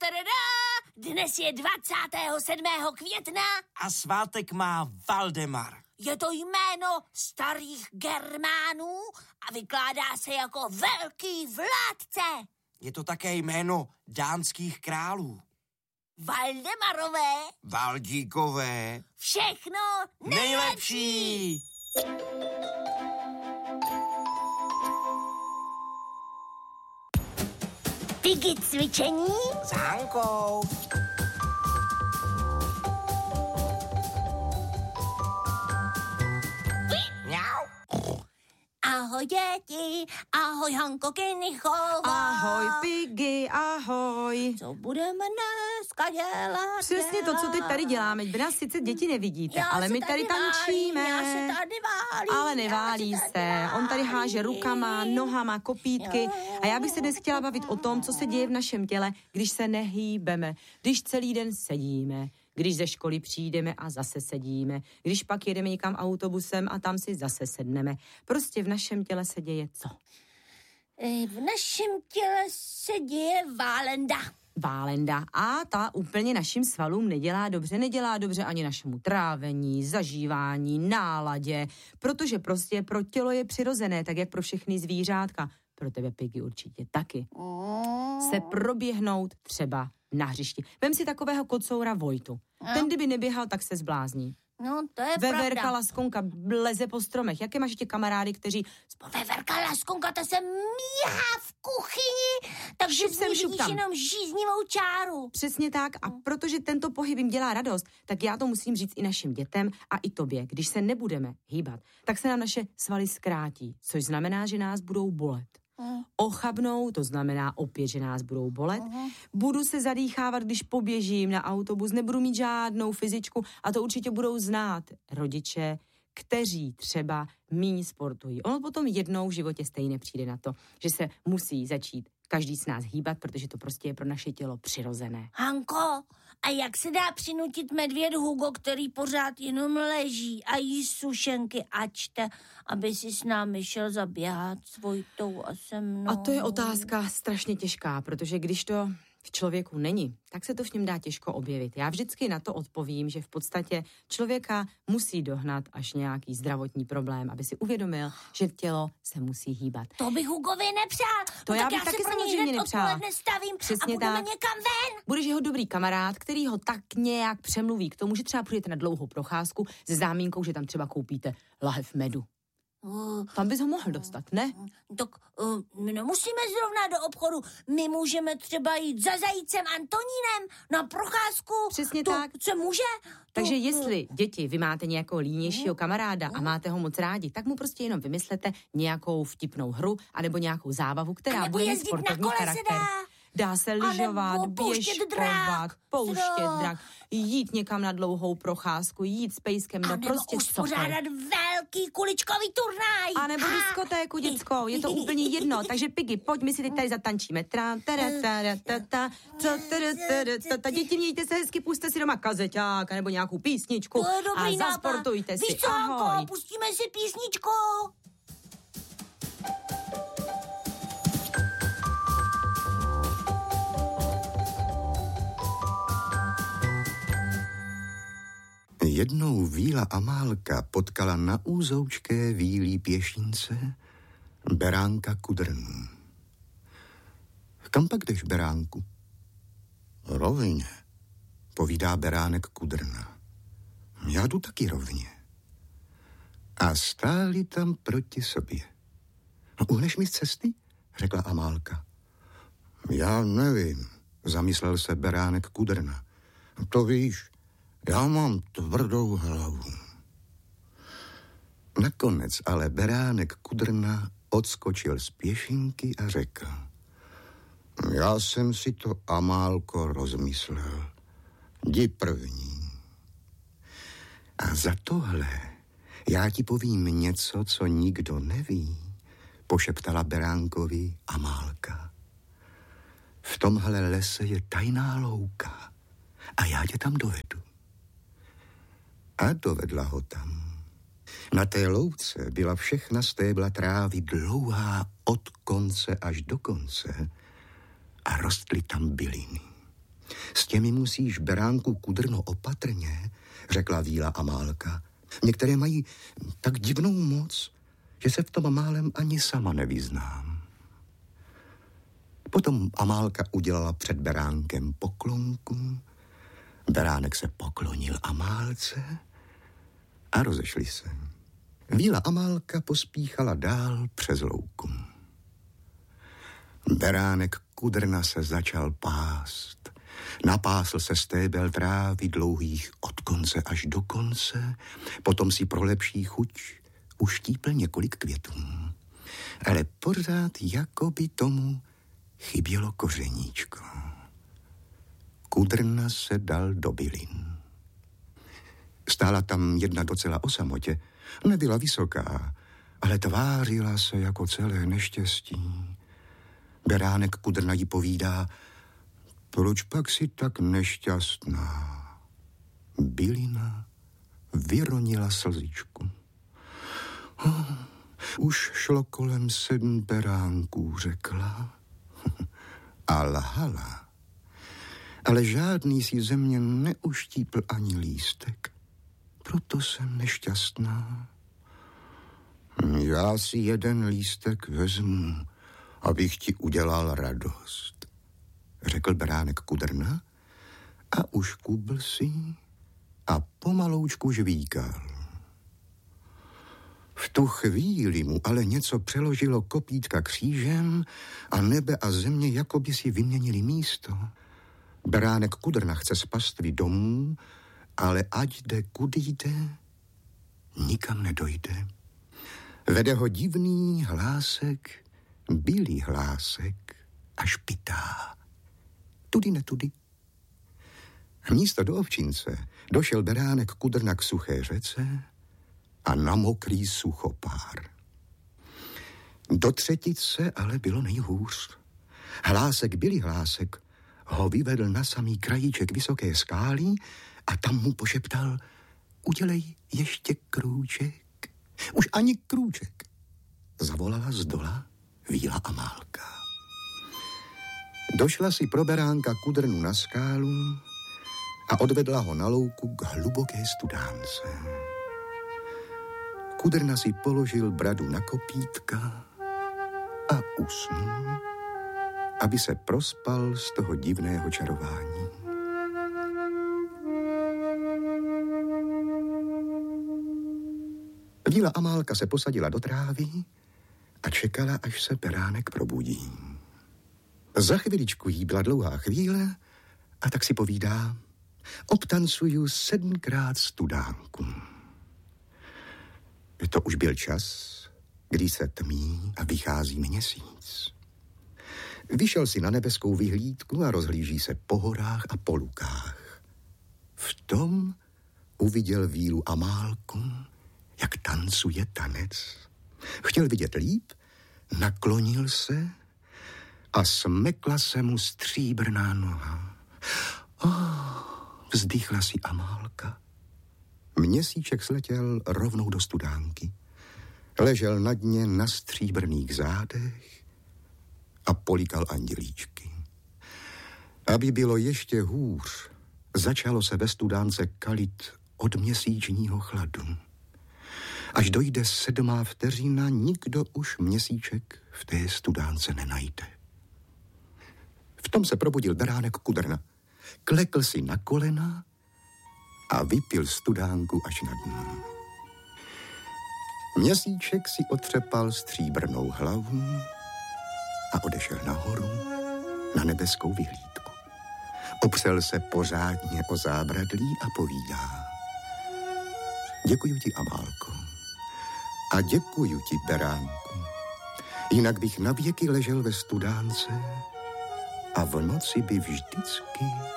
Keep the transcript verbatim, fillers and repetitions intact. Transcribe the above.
tadadá, dnes je dvacátého sedmého května. A svátek má Valdemar. Je to jméno starých Germánů a vykládá se jako velký vládce. Je to také jméno dánských králů. Valdemarové. Valdíkové. Všechno nejlepší. nejlepší. Piggy cvičení S Hankou. Mňau. Ahoj děti, ahoj Hanko Kinichová. Ahoj Piggy, ahoj. Co budeme dneska dělat? Přesně to, co teď tady děláme. Vy nás sice děti nevidíte, Já ale se my tady tančíme. Válím, já se tady válím. Ale neválí já se. tady On tady háže válím. rukama, nohama, kopítky. Jo. A já bych se dnes chtěla bavit o tom, co se děje v našem těle, když se nehýbeme, když celý den sedíme, když ze školy přijdeme a zase sedíme, když pak jedeme někam autobusem a tam si zase sedneme. Prostě v našem těle se děje co? E, V našem těle se děje válenda. Válenda. A ta úplně našim svalům nedělá dobře, nedělá dobře ani našemu trávení, zažívání, náladě, protože prostě pro tělo je přirozené, tak jak pro všechny zvířátka. Pro tebe, Piggy, určitě taky. Se proběhnout třeba na hřišti. Vem si takového kocoura Vojtu. Ten, kdyby neběhal, tak se zblázní. No, to je Veverka pravda. Laskonka leze po stromech. Jaké máš ještě kamarády, kteří... Veverka Laskonka, ta se míhá v kuchyni, takže Šup z sem, ní šup vidíš tam. jenom žíznivou čáru. Přesně tak. A protože tento pohyb jim dělá radost, tak já to musím říct i našim dětem a i tobě. Když se nebudeme hýbat, tak se nám naše svaly zkrátí, což znamená, že nás budou bolet. Ochabnou, to znamená opět, že nás budou bolet. Uh-huh. Budu se zadýchávat, když poběžím na autobus, nebudu mít žádnou fyzičku a to určitě budou znát rodiče, kteří třeba míň sportují. Ono potom jednou v životě stejně přijde na to, že se musí začít každý z nás hýbat, protože to prostě je pro naše tělo přirozené. Hanko, a jak se dá přinutit medvěd Hugo, který pořád jenom leží a jí sušenky a čte, aby si s námi šel zaběhat s Vojtou a se mnou? A to je otázka strašně těžká, protože když to v člověku není, tak se to v něm dá těžko objevit. Já vždycky na to odpovím, že v podstatě člověka musí dohnat až nějaký zdravotní problém, aby si uvědomil, že tělo se musí hýbat. To bych Hugovi nepřál. To no, já tak bych já taky se pro něj samozřejmě hned nepřála. odpoledne stavím Přesně a budeme tak. někam ven. Budeš jeho dobrý kamarád, který ho tak nějak přemluví k tomu, že třeba půjdete na dlouhou procházku se zámínkou, že tam třeba koupíte lahev medu. Uh, Tam bys ho mohl dostat, ne? tak uh, my nemusíme zrovna do obchodu. My můžeme třeba jít za zajícem Antonínem na procházku. Přesně to tak. se může. Takže to, jestli, děti, vy máte nějakého línějšího kamaráda a máte ho moc rádi, tak mu prostě jenom vymyslete nějakou vtipnou hru anebo nějakou zábavu, která nebo bude mít jezdit na sportovní kole se charakter. dá. Dá se lyžovat, nebo pouštět běžkovat, drak. pouštět No. drak, jít někam na dlouhou procházku, jít s pejskem, no A nebo prostě uspořádat cokoliv. velký kuličkový turnaj. A nebo diskotéku dětskou, je to úplně jedno. Takže Piggy, pojď, my si teď tady zatančíme. Tra, tada, tada, tata, tra, tada, tada, tata. Děti, mějte se hezky, puste si doma kazeťáka nebo nějakou písničku To je dobrý a nápad. zasportujte si. Víš co, Hanko, Ahoj. pustíme si písničku. Jednou Víla Amálka potkala na úzoučké vílí pěšince beránka Kudrnu. Kam pak jdeš, beránku? Rovně, povídá beránek Kudrna. Já jdu taky rovně. A stáli tam proti sobě. No, uhneš mi z cesty? Řekla Amálka. Já nevím, zamyslel se beránek Kudrna. To víš, já mám tvrdou hlavu. Nakonec ale beránek Kudrna odskočil z pěšinky a řekl. Já jsem si to, Amálko, rozmyslel. Jdi první. A za tohle já ti povím něco, co nikdo neví, pošeptala beránkovi Amálka. V tomhle lese je tajná louka a já tě tam dovedu. A dovedla ho tam. Na té louce byla všechna stébla trávy dlouhá od konce až do konce a rostly tam byliny. těmi musíš, beránku Kudrno, opatrně, řekla Víla Amálka. Některé mají tak divnou moc, že se v tom málem ani sama nevyznám. Potom Amálka udělala před beránkem poklonku, beránek se poklonil Amálce a rozešli se. Víla Amálka pospíchala dál přes louku. Beránek Kudrna se začal pást. Napásl se stébel trávy dlouhých od konce až do konce, potom si pro lepší chuť uštípl několik květů. Ale pořád jako by tomu chybělo kořeníčko. Kudrna se dal do bylin. Stála tam jedna docela o samotě. Nebyla vysoká, ale tvářila se jako celé neštěstí. Beránek Kudrna jí povídá: proč pak si tak nešťastná? Bylina vyronila slzičku. Oh, už šlo kolem sedm beránků, řekla. A lhala. Ale žádný si ze mě neuštípl ani lístek. Proto jsem nešťastná. Já si jeden lístek vezmu, abych ti udělal radost, řekl beránek Kudrna a uškubl si a pomaloučku žvíkal. V tu chvíli mu ale něco přeložilo kopítka křížem a nebe a země jako by si vyměnili místo. Beránek Kudrna chce z pastvy domů, ale ať jde kudy jde, nikam nedojde. Vede ho divný hlásek, bílý hlásek a špitá. Tudy netudy. Místo do ovčince došel beránek Kudrna k suché řece a na mokrý suchopár. Do třetice ale bylo nejhůř. Hlásek, bílý hlásek, ho vyvedl na samý krajíček vysoké skály a tam mu pošeptal: udělej ještě krůček. Už ani krůček, zavolala zdola Víla Amálka. Došla si pro beránka Kudrnu na skálu a odvedla ho na louku k hluboké studánce. Kudrna si položil bradu na kopítka a usnul, aby se prospal z toho divného čarování. Víla Amálka se posadila do trávy a čekala, až se beránek probudí. Za chviličku jí byla dlouhá chvíle a tak si povídá: obtancuju sedmkrát studánku. To už byl čas, kdy se tmí a vychází měsíc. Vyšel si na nebeskou vyhlídku a rozhlíží se po horách a po lukách. V tom uviděl Vílu Amálku, jak tancuje tanec. Chtěl vidět líp, naklonil se a smekla se mu stříbrná noha. Oh, vzdychla si Amálka. Měsíček sletěl rovnou do studánky. Ležel na dně na stříbrných zádech a políkal andělíčky. Aby bylo ještě hůř, začalo se ve studánce kalit od měsíčního chladu. Až dojde sedmá vteřina, nikdo už měsíček v té studánce nenajde. V tom se probudil beránek Kudrna. Klekl si na kolena a vypil studánku až na dno. Měsíček si otřepal stříbrnou hlavu a odešel nahoru na nebeskou vyhlídku. Opřel se pořádně o zábradlí a povídá: děkuju ti, Amálko, a děkuju ti, beránku. Jinak bych navěky ležel ve studánce a v noci by vždycky